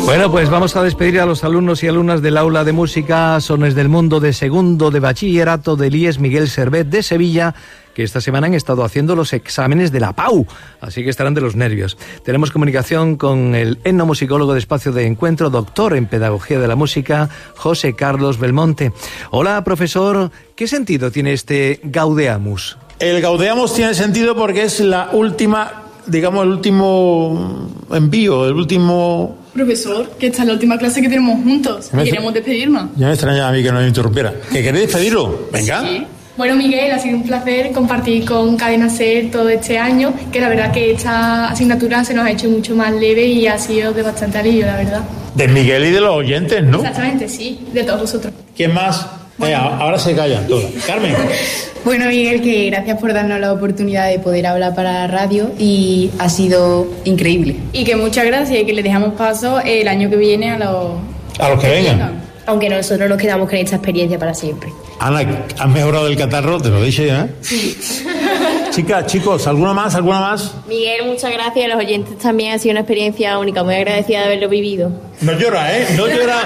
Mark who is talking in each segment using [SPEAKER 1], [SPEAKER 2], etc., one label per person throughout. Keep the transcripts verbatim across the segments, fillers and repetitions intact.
[SPEAKER 1] Bueno, pues vamos a despedir a los alumnos y alumnas del aula de música Sones del Mundo de segundo de bachillerato del I E S Miguel Servet de Sevilla, que esta semana han estado haciendo los exámenes de la P A U, así que estarán de los nervios. Tenemos comunicación con el etnomusicólogo de Espacio de Encuentro, doctor en Pedagogía de la Música, José Carlos Belmonte. Hola, profesor, ¿qué sentido tiene este Gaudeamus?
[SPEAKER 2] El Gaudeamus tiene sentido porque es la última, digamos, el último envío, el último...
[SPEAKER 3] Profesor, que esta es la última clase que tenemos juntos. Y queremos despedirnos.
[SPEAKER 2] Ya me extrañaba a mí que nos interrumpiera. ¿Que queréis despedirlo? Venga.
[SPEAKER 3] Sí. Bueno, Miguel, ha sido un placer compartir con Cadena SER todo este año, que la verdad que esta asignatura se nos ha hecho mucho más leve y ha sido de bastante alivio, la verdad.
[SPEAKER 2] De Miguel y de los oyentes, ¿no?
[SPEAKER 3] Exactamente, sí, de todos vosotros.
[SPEAKER 2] ¿Quién más? Bueno. Eh, ahora se callan todas. Carmen.
[SPEAKER 4] Bueno, Miguel, que gracias por darnos la oportunidad de poder hablar para la radio y ha sido increíble.
[SPEAKER 3] Y que muchas gracias y que le dejamos paso el año que viene a los...
[SPEAKER 2] A los que vengan.
[SPEAKER 5] Aunque nosotros nos quedamos con esta experiencia para siempre.
[SPEAKER 2] Ana, ¿has mejorado el catarro? Te lo dije ya, ¿eh?
[SPEAKER 5] Sí.
[SPEAKER 2] Chicas, chicos, ¿alguna más? ¿Alguna más?
[SPEAKER 5] Miguel, muchas gracias. A los oyentes también ha sido una experiencia única. Muy agradecida de haberlo vivido.
[SPEAKER 2] No llora, ¿eh? No llora.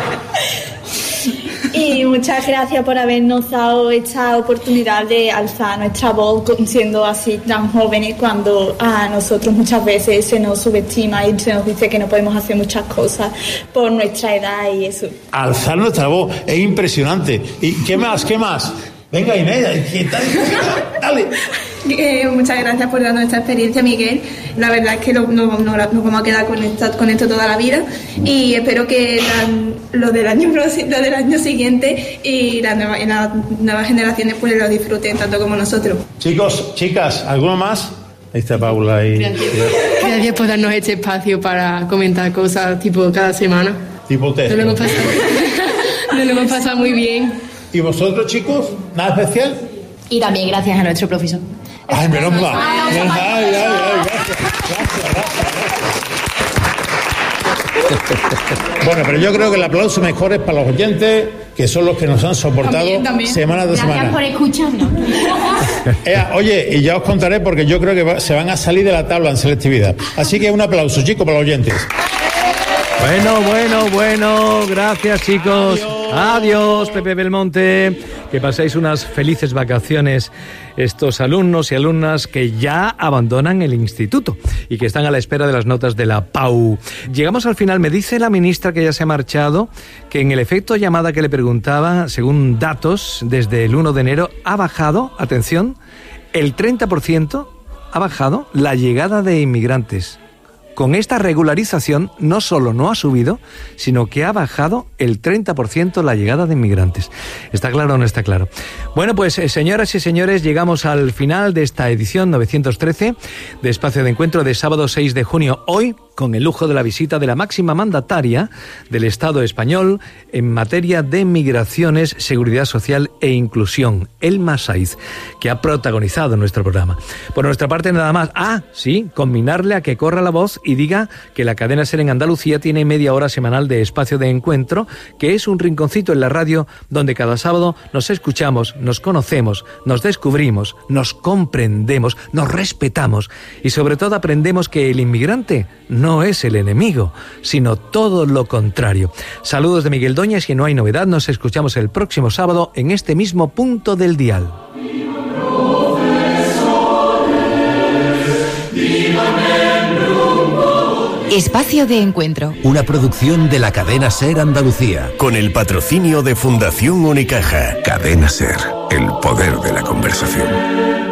[SPEAKER 6] Y muchas gracias por habernos dado esta oportunidad de alzar nuestra voz siendo así tan jóvenes, cuando a nosotros muchas veces se nos subestima y se nos dice que no podemos hacer muchas cosas por nuestra edad y eso.
[SPEAKER 2] Alzar nuestra voz es impresionante. ¿Y qué más? ¿Qué más? Venga, Inés, ¿qué tal? Dale.
[SPEAKER 7] Eh, muchas gracias por darnos esta experiencia, Miguel. La verdad es que no, no, no, nos vamos a quedar con, esta, con esto toda la vida y espero que la, lo, del año, lo del año siguiente y las nuevas, las nuevas generaciones pues lo disfruten tanto como nosotros.
[SPEAKER 2] Chicos, chicas, ¿alguno más? Ahí está Paula. Y...
[SPEAKER 8] Gracias. Gracias por darnos este espacio para comentar cosas tipo cada semana.
[SPEAKER 2] Tipo test.
[SPEAKER 8] Nos lo hemos pasado, nos lo hemos pasado muy bien.
[SPEAKER 2] ¿Y vosotros, chicos? ¿Nada especial?
[SPEAKER 5] Y también gracias a nuestro profesor.
[SPEAKER 2] Ay, menos mal. Ay, ay, ay, ay, gracias, gracias, gracias. Bueno, pero yo creo que el aplauso mejor es para los oyentes, que son los que nos han soportado también, también. semana de
[SPEAKER 5] gracias
[SPEAKER 2] semana.
[SPEAKER 5] Gracias por escucharnos.
[SPEAKER 2] Eh, oye, y ya os contaré porque yo creo que va, se van a salir de la tabla en selectividad. Así que un aplauso, chicos, para los oyentes.
[SPEAKER 1] Bueno, bueno, bueno, gracias, chicos. Adiós, Adiós Pepe Belmonte. Que paséis unas felices vacaciones estos alumnos y alumnas que ya abandonan el instituto y que están a la espera de las notas de la P A U. Llegamos al final. Me dice la ministra, que ya se ha marchado, que en el efecto llamada que le preguntaba, según datos, desde el uno de enero ha bajado, atención, el treinta por ciento ha bajado la llegada de inmigrantes. Con esta regularización no solo no ha subido, sino que ha bajado el treinta por ciento la llegada de inmigrantes. ¿Está claro o no está claro? Bueno, pues eh, señoras y señores, llegamos al final de esta edición novecientos trece de Espacio de Encuentro de sábado seis de junio. Hoy, con el lujo de la visita de la máxima mandataria del Estado español en materia de migraciones, seguridad social e inclusión, Elma Saiz, que ha protagonizado nuestro programa. Por nuestra parte, nada más. Ah, sí, combinarle a que corra la voz y diga que la cadena SER en Andalucía tiene media hora semanal de Espacio de Encuentro, que es un rinconcito en la radio donde cada sábado nos escuchamos, nos conocemos, nos descubrimos, nos comprendemos, nos respetamos y sobre todo aprendemos que el inmigrante no no es el enemigo, sino todo lo contrario. Saludos de Miguel Doñas y no hay novedad. Nos escuchamos el próximo sábado en este mismo punto del dial.
[SPEAKER 9] Espacio de Encuentro.
[SPEAKER 10] Una producción de la cadena SER Andalucía.
[SPEAKER 11] Con el patrocinio de Fundación Unicaja.
[SPEAKER 10] Cadena SER, el poder de la conversación.